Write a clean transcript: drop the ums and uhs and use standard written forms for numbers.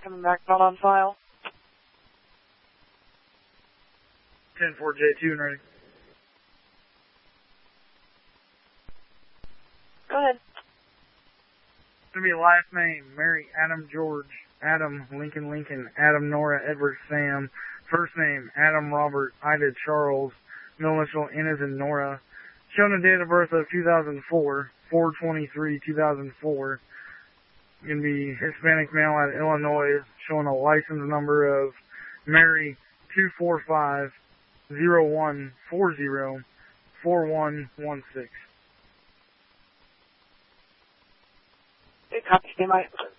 coming back, not on file. 10-4J2 and ready. Go ahead. It's going to be last name, Mary Adam George, Adam Lincoln Lincoln, Adam Nora Edward Sam. First name, Adam Robert Ida Charles, middle initial N as in Nora. Shown a date of birth of 2004, 4/23/2004. Going to be Hispanic male out of Illinois, showing a license number of Mary 245-0140-4116. Good copy, stay by.